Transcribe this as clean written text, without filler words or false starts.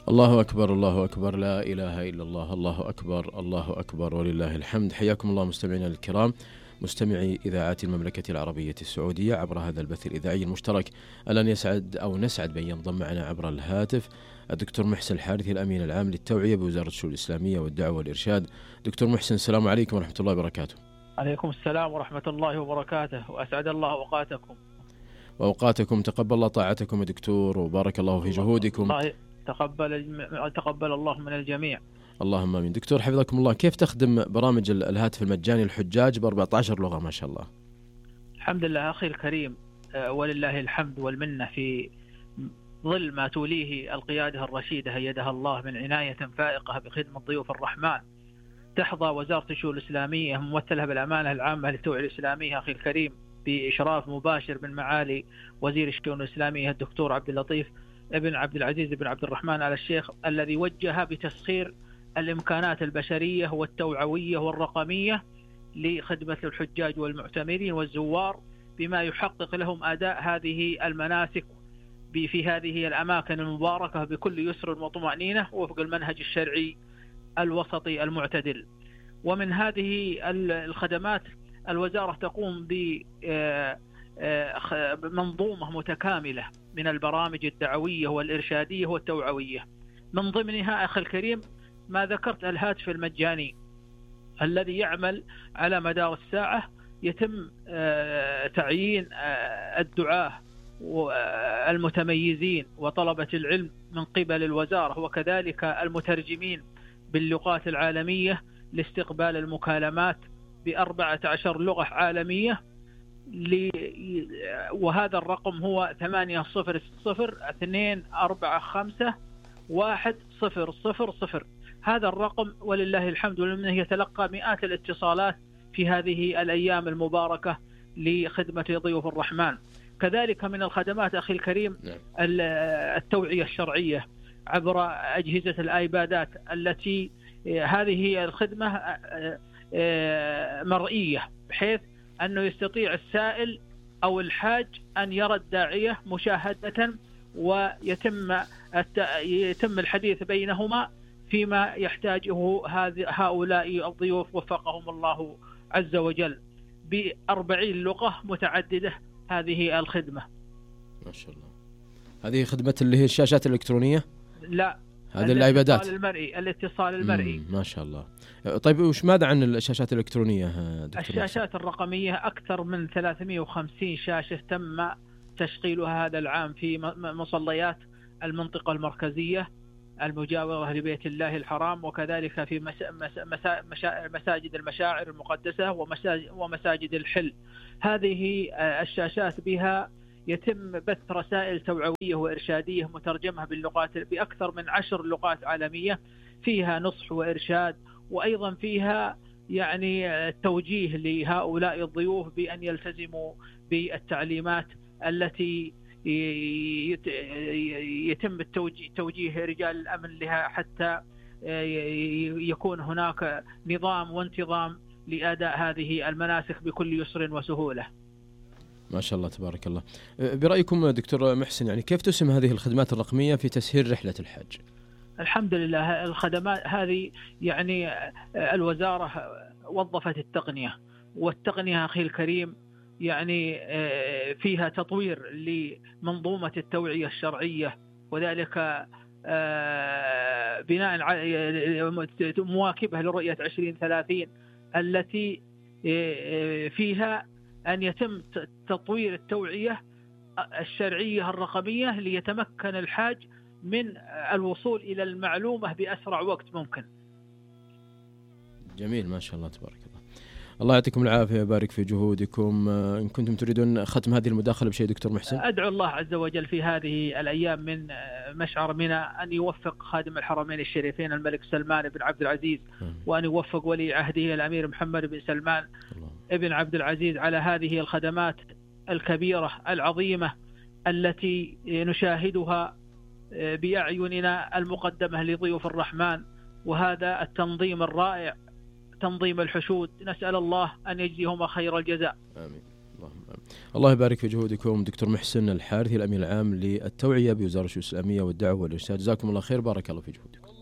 الله أكبر الله أكبر، لا إله إلا الله، الله أكبر الله أكبر ولله الحمد. حياكم الله مستمعينا الكرام، مستمعي إذاعات المملكة العربية السعودية عبر هذا البث الإذاعي المشترك. الآن نسعد بأن ينضم معنا عبر الهاتف الدكتور محسن الحارثي، الأمين العام للتوعية بوزارة الشؤون الإسلامية والدعوة والإرشاد. دكتور محسن، السلام عليكم ورحمة الله وبركاته. عليكم السلام ورحمة الله وبركاته، وأسعد الله أوقاتكم. وأوقاتكم، تقبل الله طاعتكم يا دكتور، وبارك الله في جهودكم. الله تقبل الله من الجميع. اللهم آمين. دكتور حفظكم الله، كيف تخدم برامج الهاتف المجاني للحجاج ب14 لغة ما شاء الله؟ الحمد لله أخي الكريم، ولله الحمد والمنة في ظل ما توليه القيادة الرشيدة أيدها الله من عناية فائقة بخدمة ضيوف الرحمن. تحظى وزارة الشؤون الإسلامية ممثلها بالأمانة العامة للتوعية الإسلامية أخي الكريم بإشراف مباشر من معالي وزير الشؤون الإسلامية الدكتور عبد اللطيف ابن عبد العزيز بن عبد الرحمن آل الشيخ، الذي وجه بتسخير الإمكانات البشرية والتوعوية والرقمية لخدمة الحجاج والمعتمرين والزوار بما يحقق لهم أداء هذه المناسك في هذه الأماكن المباركة بكل يسر وطمأنينة وفق المنهج الشرعي الوسطي المعتدل. ومن هذه الخدمات الوزارة تقوم بمنظومة متكاملة من البرامج الدعوية والإرشادية والتوعوية، من ضمنها أخي الكريم ما ذكرت الهاتف المجاني الذي يعمل على مدار الساعة. يتم تعيين الدعاة والمتميزين وطلبة العلم من قبل الوزارة، وكذلك المترجمين باللغات العالمية لاستقبال المكالمات ب14 لغة عالمية. وهذا الرقم هو 800-245-100. هذا الرقم ولله الحمد والمنة يتلقى مئات الاتصالات في هذه الأيام المباركة لخدمة ضيوف الرحمن. كذلك من الخدمات أخي الكريم التوعية الشرعية عبر أجهزة الآيبادات، التي هذه الخدمة مرئية بحيث أنه يستطيع السائل أو الحاج أن يرى الداعية مشاهدة، ويتم الحديث بينهما فيما يحتاجه هؤلاء الضيوف وفقهم الله عز وجل ب40 لغة متعددة. هذه الخدمة ما شاء الله. هذه خدمة اللي هي الشاشات الإلكترونية؟ لا، هذه الايبادات، الاتصال المرئي. ما شاء الله. طيب وش ماذا عن الشاشات الإلكترونية دكتور؟ الشاشات الرقمية أكثر من 350 شاشة تم تشغيلها هذا العام في مصليات المنطقة المركزية المجاورة لبيت الله الحرام، وكذلك في مساجد المشاعر المقدسة ومساجد الحل. هذه الشاشات بها يتم بث رسائل توعوية وإرشادية مترجمة بأكثر من 10 لغات عالمية، فيها نصح وإرشاد، وأيضا فيها يعني توجيه لهؤلاء الضيوف بأن يلتزموا بالتعليمات التي يتم توجيه رجال الأمن لها حتى يكون هناك نظام وانتظام لأداء هذه المناسك بكل يسر وسهولة. ما شاء الله تبارك الله. برأيكم دكتور محسن، يعني كيف تسهم هذه الخدمات الرقمية في تسهيل رحلة الحج؟ الحمد لله الخدمات هذه يعني الوزارة وظفت التقنية، والتقنية أخي الكريم يعني فيها تطوير لمنظومة التوعية الشرعية، وذلك بناء مواكبة لرؤية 2030 التي فيها أن يتم تطوير التوعية الشرعية الرقمية ليتمكن الحاج من الوصول إلى المعلومة بأسرع وقت ممكن. جميل، ما شاء الله تبارك الله. الله يعطيكم العافية ويبارك في جهودكم. إن كنتم تريدون ختم هذه المداخلة بشيء دكتور محسن؟ أدعو الله عز وجل في هذه الأيام من مشعر منى أن يوفق خادم الحرمين الشريفين الملك سلمان بن عبد العزيز، وأن يوفق ولي عهده الأمير محمد بن سلمان ابن عبد العزيز على هذه الخدمات الكبيرة العظيمة التي نشاهدها بأعيننا المقدمة لضيوف الرحمن، وهذا التنظيم الرائع تنظيم الحشود. نسأل الله أن يجزيهما خير الجزاء. آمين. الله يبارك في جهودكم. دكتور محسن الحارثي، الأمين العام للتوعية بوزارة الشؤون الإسلامية والدعوة والإرشاد، جزاكم الله خير، بارك الله في جهودكم.